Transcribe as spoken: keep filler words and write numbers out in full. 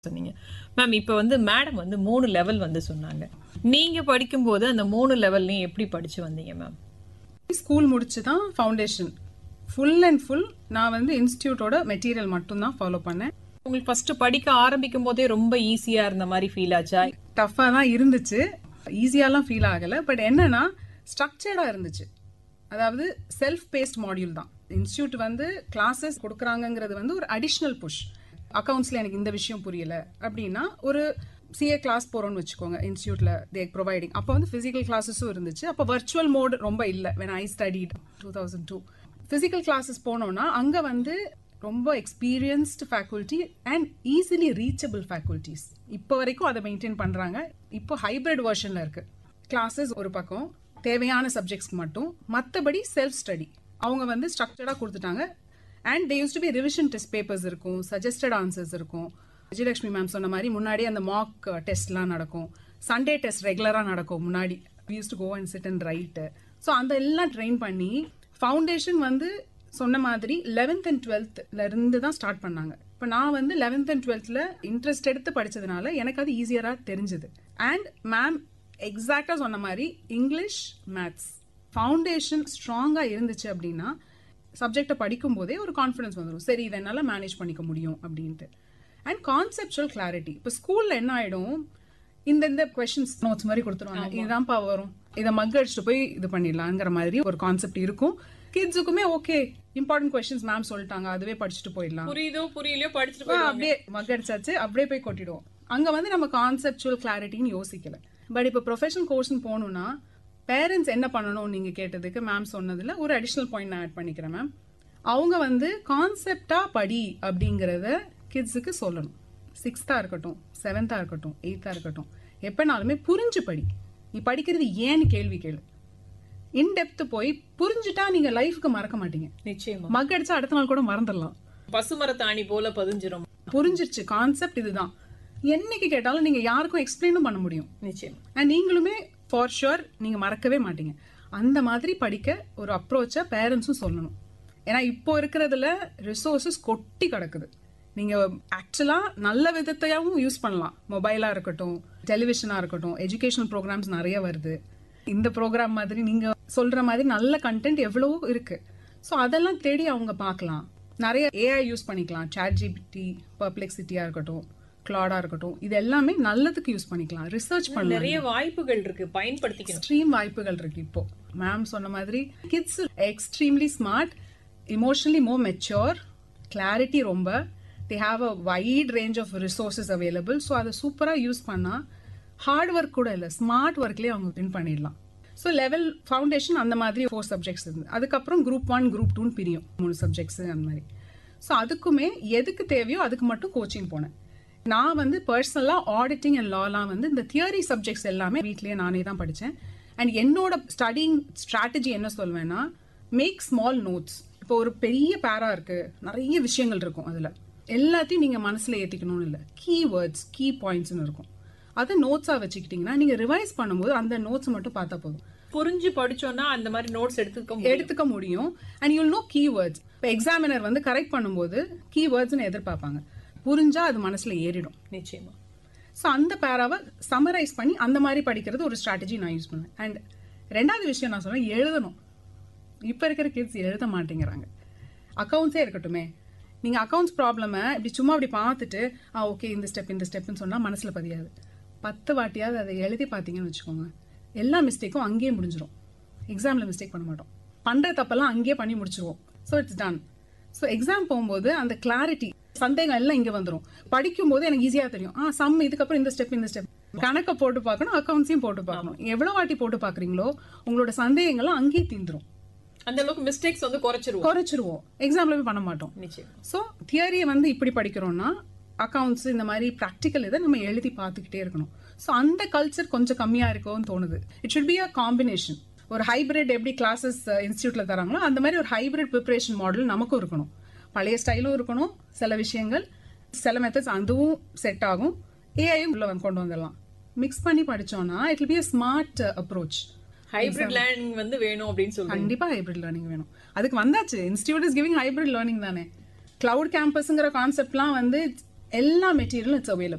சொன்னீங்க. மேம் இப்ப வந்து மேடம் வந்து மூணு லெவல் வந்து சொன்னாங்க. நீங்க படிக்கும்போது அந்த மூணு லெவல்லயும் எப்படி படிச்சு வந்தீங்க மேம்? ஸ்கூல் முடிச்சு தான் ஃபவுண்டேஷன் ஃபுல் அண்ட் ஃபுல் நான் வந்து இன்ஸ்டிடியூட்டோட மெட்டீரியல் மட்டும் தான் ஃபாலோ பண்ணேன். உங்களுக்கு ஃபர்ஸ்ட் படிக்க ஆரம்பிக்கும் போதே ரொம்ப ஈஸியா இருந்த மாதிரி ஃபீல் ஆச்சா? டஃபா தான் இருந்துச்சு, ஈஸியாலாம் ஃபீல் ஆகல. பட் என்னன்னா ஸ்ட்ரக்சர்டா இருந்துச்சு. அதாவது செல்ஃப் பேஸ்ட் மாடியூல் தான். இன்ஸ்டிடியூட் வந்து கிளாஸஸ் கொடுக்குறாங்கிறது வந்து ஒரு அடிஷ்னல் புஷ். அக்கௌண்ட்ஸ்ல எனக்கு இந்த விஷயம் புரியல அப்படின்னா ஒரு சிஏ கிளாஸ் போறோம்னு வச்சுக்கோங்க, இன்ஸ்டிடியூட்ல தே ப்ரொவைடிங். அப்போ வந்து பிசிக்கல் கிளாஸஸும் இருந்துச்சு. அப்போ வர்ச்சுவல் மோட் ரொம்ப இல்லை. When I studied two thousand two physical classes போனோம்னா அங்க வந்து ரொம்ப experienced faculty and easily reachable faculties இப்போ வரைக்கும் அதை மெயின்டைன் பண்றாங்க. இப்போ ஹைபிரிட் வெர்ஷன்ல இருக்கு. கிளாஸஸ் ஒரு பக்கம் தேவையான சப்ஜெக்ட்ஸ்க்கு மட்டும், மற்றபடி செல்ஃப் ஸ்டடி அவங்க வந்து ஸ்ட்ரக்சர்டா கொடுத்துட்டாங்க. And they use to be revision test papers இருக்கும், சஜஸ்டட் ஆன்சர்ஸ் இருக்கும். விஜயலட்சுமி மேம் சொன்ன மாதிரி முன்னாடி அந்த மாக் டெஸ்ட்லாம் நடக்கும். சண்டே டெஸ்ட் ரெகுலராக நடக்கும். முன்னாடி we use to go and sit and right. So அந்த எல்லாம் ட்ரெயின் பண்ணி ஃபவுண்டேஷன் வந்து சொன்ன மாதிரி லெவன்த் அண்ட் டுவெல்த்ல இருந்து தான் ஸ்டார்ட் பண்ணாங்க. இப்போ நான் வந்து லெவன்த் அண்ட் டுவெல்த்ல இன்ட்ரெஸ்ட் எடுத்து படிச்சதுனால எனக்கு அது ஈஸியரா தெரிஞ்சது. அண்ட் மேம் எக்ஸாக்டா சொன்ன மாதிரி இங்கிலீஷ் மேத்ஸ் ஃபவுண்டேஷன் ஸ்ட்ராங்கா இருந்துச்சு அப்படின்னா சப்ஜெக்டை படிக்கும் போதே ஒரு கான்ஃபிடன்ஸ் வந்துடும், சரி இதை என்னால் மேனேஜ் பண்ணிக்க முடியும் அப்படின்ட்டு. And conceptual clarity. இப்போ ஸ்கூல்ல என்ன ஆயிடும், இந்த இந்த கொஸ்டின்ஸ் நோட்ஸ் மாதிரி கொடுத்துருவாங்க, இதுதான்ப்பா வரும், இதை மக் அடிச்சுட்டு போய் இது பண்ணிடலாங்கிற மாதிரி ஒரு கான்செப்ட் இருக்கும். கிட்ஸுக்குமே ஓகே இம்பார்ட்டன்ட் கொஸ்டின்ஸ் மேம் சொல்லிட்டாங்க, அதுவே படிச்சுட்டு போயிடலாம், புரியுதோ புரியலையோ படிச்சுட்டு அப்படியே மக் அடிச்சாச்சு அப்படியே போய் கொட்டிடுவோம். அங்க வந்து நம்ம கான்செப்சுவல் கிளாரிட்டின்னு யோசிக்கல. பட் இப்போ ப்ரொஃபஷனல் கோர்ஸ்னு போகணும்னா பேரண்ட்ஸ் என்ன பண்ணணும் நீங்க கேட்டதுக்கு மேம் சொன்னதுல ஒரு அடிஷனல் பாயிண்ட் நான் ஆட் பண்ணிக்கிறேன் மேம். அவங்க வந்து கான்செப்டா படி அப்படிங்கறத கிட்ஸுக்கு சொல்லணும். சிக்ஸ்த்தா இருக்கட்டும், செவன்த்தா இருக்கட்டும், எயித்தா இருக்கட்டும், எப்பனாலுமே புரிஞ்சு படி. நீ படிக்கிறது ஏன்னு கேள்வி கேளு. இன்டெப்த் போய் புரிஞ்சுட்டா நீங்க லைஃப்க்கு மறக்க மாட்டீங்க. நிச்சயமா மக் அடிச்சா அடுத்த நாள் கூட மறந்துடலாம். பசுமரத்தாணி போல பதிஞ்சிரும். புரிஞ்சிருச்சு கான்செப்ட் இதுதான், என்னைக்கு கேட்டாலும் நீங்க யாருக்கும் எக்ஸ்பிளைனும் பண்ண முடியும். நிச்சயம். அண்ட் நீங்களுமே ஃபார் ஷுர் நீங்க மறக்கவே மாட்டீங்க. அந்த மாதிரி படிக்க ஒரு அப்ரோச்சை பேரண்ட்ஸும் சொல்லணும். ஏன்னா இப்போ இருக்கிறதுல ரிசோர்சஸ் கொட்டி கிடக்குது. நீங்க ஆக்சுவலா நல்ல விதத்தையாவும் யூஸ் பண்ணலாம். மொபைலா இருக்கட்டும், டெலிவிஷனா இருக்கட்டும், எஜுகேஷனல் ப்ரோக்ராம்ஸ் நிறைய வருது. இந்த ப்ரோக்ராம் மாதிரி நீங்க சொல்ற மாதிரி நல்ல கண்டென்ட் எவ்வளவோ இருக்கு. ஸோ அதெல்லாம் தேடி அவங்க பார்க்கலாம். நிறைய ஏஐ யூஸ் பண்ணிக்கலாம். சாட் ஜிபிடி, பர்ப்ளெக்சிட்டியா இருக்கட்டும், கிளாடா இருக்கட்டும், இது எல்லாமே நல்லதுக்கு யூஸ் பண்ணிக்கலாம். ரிசர்ச் பண்ணலாம். நிறைய வாய்ப்புகள் இருக்கு, பயன்படுத்திக்கணும். எக்ஸ்ட்ரீம் வாய்ப்புகள் இருக்கு. இப்போ மேம் சொன்ன மாதிரி கிட்ஸ் எக்ஸ்ட்ரீம்லி ஸ்மார்ட், இமோஷனலி மோர் மெச்சூர், கிளாரிட்டி ரொம்ப, they have a wide range of resources available. So அதை சூப்பராக யூஸ் பண்ணால் ஹார்ட் ஒர்க் கூட இல்லை, ஸ்மார்ட் ஒர்க்லேயே அவங்க வின் பண்ணிடலாம். ஸோ லெவல் ஃபவுண்டேஷன் அந்த மாதிரி ஃபோர் சப்ஜெக்ட்ஸ் இருந்து, அதுக்கப்புறம் குரூப் ஒன் குரூப் டூன்னு பிரியும், மூணு சப்ஜெக்ட்ஸ் அந்த மாதிரி. ஸோ அதுக்குமே எதுக்கு தேவையோ அதுக்கு மட்டும் கோச்சிங் போனேன். நான் வந்து பர்சனலாக ஆடிட்டிங் அண்ட் லாலாம் வந்து இந்த தியரி சப்ஜெக்ட்ஸ் எல்லாமே வீட்லேயே நானே தான் படித்தேன். அண்ட் என்னோட ஸ்டடிங் ஸ்ட்ராட்டஜி என்ன சொல்வேன்னா, மேக் ஸ்மால் நோட்ஸ். இப்போ ஒரு பெரிய பேரா இருக்கு, நிறைய விஷயங்கள் இருக்கும், அதில் எல்லாத்தையும் நீங்கள் மனசில் ஏற்றிக்கணும்னு இல்லை, கீ வேர்ட்ஸ் கீ பாயிண்ட்ஸ்னு இருக்கும். அதை நோட்ஸாக வச்சுக்கிட்டிங்கன்னா நீங்கள் ரிவைஸ் பண்ணும்போது அந்த நோட்ஸ் மட்டும் பார்த்தா போதும். புரிஞ்சு படிச்சோம்னா அந்த மாதிரி நோட்ஸ் எடுத்துக்க எடுத்துக்க முடியும். And you'll no key words. இப்போ எக்ஸாமினர் வந்து கரெக்ட் பண்ணும்போது கீ வேர்ட்ஸ்னு எதிர்பார்ப்பாங்க, புரிஞ்சா அது மனசுல ஏறிடும். நிச்சயமா. ஸோ அந்த பேராவை சமரைஸ் பண்ணி அந்த மாதிரி படிக்கிறது ஒரு ஸ்ட்ராட்டஜி நான் யூஸ் பண்ணுவேன். அண்ட் ரெண்டாவது விஷயம் நான் சொன்னேன், எழுதணும். இப்போ இருக்கிற கிட்ஸ் எழுத மாட்டேங்கிறாங்க. அக்கௌண்ட்ஸே இருக்கட்டுமே, நீங்க அக்கௌண்ட்ஸ் ப்ராப்ளமை இப்படி சும்மா அப்படி பார்த்துட்டு ஆ ஓகே இந்த ஸ்டெப் இந்த ஸ்டெப்னு சொன்னா மனசுல பதியாது. பத்து வாட்டியாவது அதை எழுதி பார்த்தீங்கன்னு வச்சுக்கோங்க, எல்லா மிஸ்டேக்கும் அங்கேயே முடிஞ்சிடும். எக்ஸாம்ல மிஸ்டேக் பண்ண மாட்டோம், பண்ற தப்பெல்லாம் அங்கேயே பண்ணி முடிச்சிருவோம். So it's done. So exam போகும்போது அந்த கிளாரிட்டி, சந்தேகம் எல்லாம் இங்க வந்துடும். படிக்கும் போது எனக்கு ஈஸியா தெரியும், ஆ சம் இதுக்கப்புறம் இந்த ஸ்டெப் இந்த ஸ்டெப். கணக்கை போட்டு பார்க்கணும், அக்கௌண்ட்ஸையும் போட்டு பார்க்கணும். எவ்வளவு வாட்டி போட்டு பாக்குறீங்களோ உங்களோட சந்தேகங்கள்லாம் அங்கேயே தீந்துரும். அந்த அளவுக்கு மிஸ்டேக்ஸ் வந்து குறைச்சிருவோம் குறைச்சிருவோம் எக்ஸாம்ல போய் பண்ண மாட்டோம். ஸோ தியரியை வந்து இப்படி படிக்கிறோம்னா அக்கௌண்ட்ஸ் இந்த மாதிரி ப்ராக்டிக்கல் இதை நம்ம எழுதி பார்த்துக்கிட்டே இருக்கணும். ஸோ அந்த கல்ச்சர் கொஞ்சம் கம்மியா இருக்கும்னு தோணுது. It should be a combination. ஒரு ஹைபிரிட் எப்படி கிளாஸஸ் இன்ஸ்டியூட்ல தராங்களோ அந்த மாதிரி ஒரு ஹைபிரிட் ப்ரிப்பரேஷன் மாடல் நமக்கும் இருக்கணும். பழைய ஸ்டைலும் இருக்கணும், சில விஷயங்கள் சில மெத்தட்ஸ் அதுவும் செட் ஆகும், ஏஐயும் உள்ள வந்து கொண்டு வந்துடலாம். மிக்ஸ் பண்ணி படிச்சோம்னா it will be a smart approach. Hybrid learning வந்து வேணும் அப்படின்னு சொல்லுவாங்க. கண்டிப்பா ஹைபிரிட் லேர்னிங் வேணும். அதுக்கு வந்தாச்சு, institute is giving hybrid learning தானே. கிளவுட் கேம்பஸ்ங்கிற கான்செப்ட்லாம் வந்து எல்லா மெட்டீரியலும் இட்ஸ் அவைலபிள்.